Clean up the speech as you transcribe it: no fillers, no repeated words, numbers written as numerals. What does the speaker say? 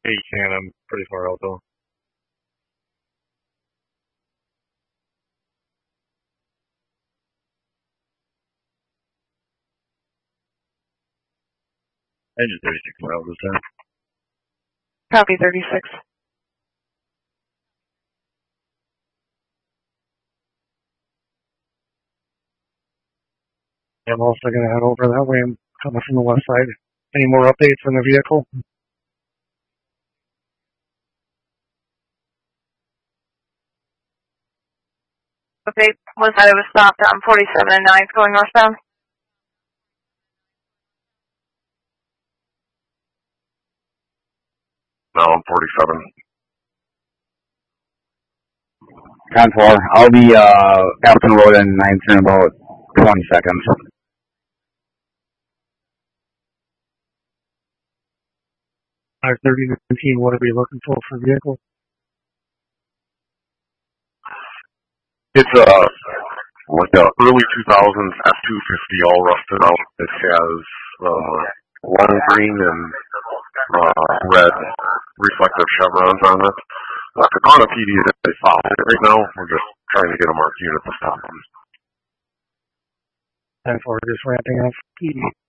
Yeah, you can. I'm pretty far out though. Engine 36 miles this time. Copy 36. I'm also going to head over that way. I'm coming from the west side. Any more updates on the vehicle? Okay, was that it was stopped on 47 and 9 going northbound? No, I'm 47. 10-4. I'll be Appleton Road and 9th in about 20 seconds. R3019, what are we looking for vehicle? It's like a early 2000s F-250, all rusted out. It has lime green and red reflective chevrons on it. The Takana PD is a solid right now. We're just trying to get a marked unit to stop them. 10-4, just ramping up PD.